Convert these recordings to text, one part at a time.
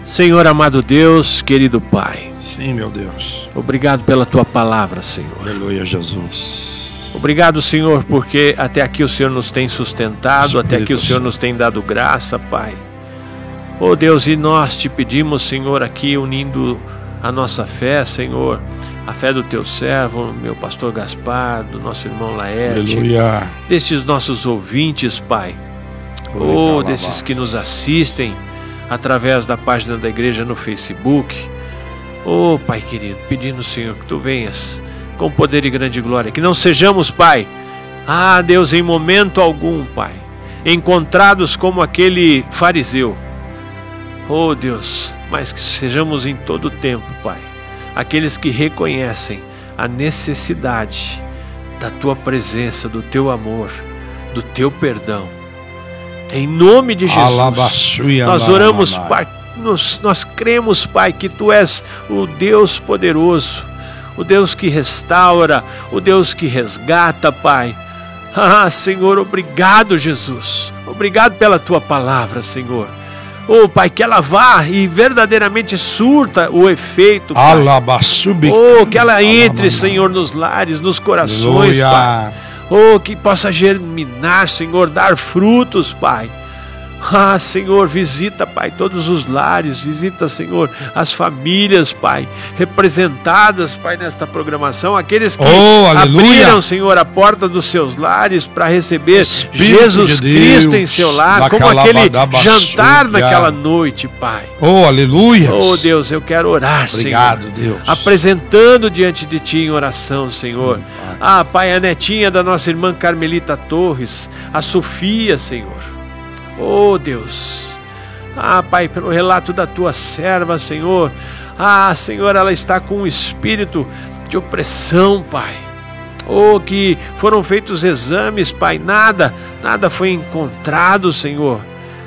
Senhor amado Deus, querido Pai. Sim, meu Deus. Obrigado pela Tua palavra, Senhor. Aleluia, Jesus. Obrigado, Senhor, porque até aqui o Senhor nos tem sustentado, até aqui o Senhor nos tem dado graça, Pai. Oh Deus, e nós te pedimos, Senhor, aqui unindo a nossa fé, Senhor, a fé do Teu servo, meu pastor Gaspar, do nosso irmão Laerte, Aleluia. destes nossos ouvintes, Pai. Oh, desses que nos assistem através da página da igreja no Facebook. Oh, Pai querido, pedindo, Senhor, que Tu venhas com poder e grande glória, que não sejamos, Pai, Deus, em momento algum, Pai, encontrados como aquele fariseu. Oh Deus, mas que sejamos em todo tempo, Pai, aqueles que reconhecem a necessidade da Tua presença, do Teu amor, do Teu perdão. Em nome de Jesus, nós oramos, Pai, nós cremos, Pai, que Tu és o Deus poderoso, o Deus que restaura, o Deus que resgata, Pai. Senhor, obrigado, Jesus. Obrigado pela Tua palavra, Senhor. Oh, Pai, que ela vá e verdadeiramente surta o efeito, Pai. Oh, que ela entre, Senhor, nos lares, nos corações, Pai. Oh, que possa germinar, Senhor, dar frutos, Pai. Senhor, visita, Pai, todos os lares, visita, Senhor, as famílias, Pai, representadas, Pai, nesta programação, aqueles que abriram, Senhor, a porta dos seus lares para receber Jesus Cristo em seu lar, como aquele jantar naquela noite, Pai. Oh, aleluia. Oh, Deus, eu quero orar, obrigado, Senhor, Deus, apresentando diante de Ti em oração, Senhor. Sim, Pai. Pai, a netinha da nossa irmã Carmelita Torres, a Sofia, Senhor. Oh Deus, Pai, pelo relato da Tua serva, Senhor, Senhor, ela está com um espírito de opressão, Pai. Oh, que foram feitos exames, Pai, nada foi encontrado, Senhor.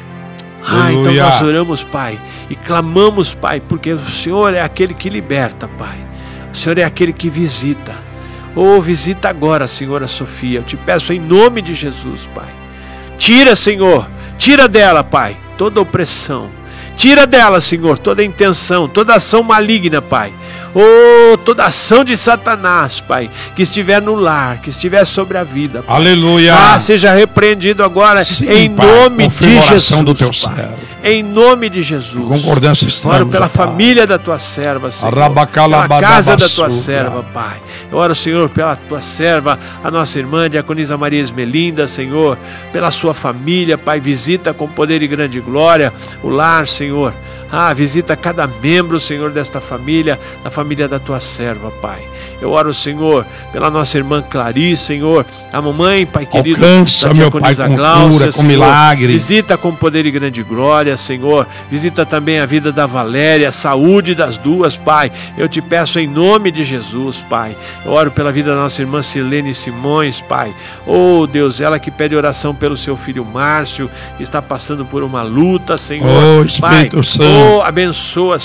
Então nós oramos, Pai, e clamamos, Pai, porque o Senhor é aquele que liberta, Pai. O Senhor é aquele que visita. Oh, visita agora, Senhor, a Sofia. Eu te peço em nome de Jesus, Pai. Tira, Senhor, tira dela, Pai, toda opressão. Tira dela, Senhor, toda intenção, toda ação maligna, Pai. Oh, toda ação de Satanás, Pai, que estiver no lar, que estiver sobre a vida, Pai. Aleluia. Seja repreendido agora. Sim, em Pai, nome de Jesus, do teu servo. Em nome de Jesus. Concordância estamos. Oro pela família da Tua serva, Senhor. Pela casa da Tua serva, Pai. Eu oro, Senhor, pela Tua serva, a nossa irmã Diaconisa Maria Esmelinda, Senhor, pela sua família, Pai. Visita com poder e grande glória o lar, Senhor. Visita cada membro, Senhor, desta família, da família da Tua serva, Pai. Eu oro, Senhor, pela nossa irmã Clarice, Senhor, a mamãe, Pai querido, alcança, da Diaconisa Glaucia, com milagre. Visita com poder e grande glória, Senhor. Visita também a vida da Valéria, a saúde das duas, Pai. Eu te peço em nome de Jesus, Pai. Eu oro pela vida da nossa irmã Silene Simões, Pai. Oh, Deus, ela que pede oração pelo seu filho Márcio, que está passando por uma luta, Senhor. Oh, Espírito Santo. Oh, abençoa,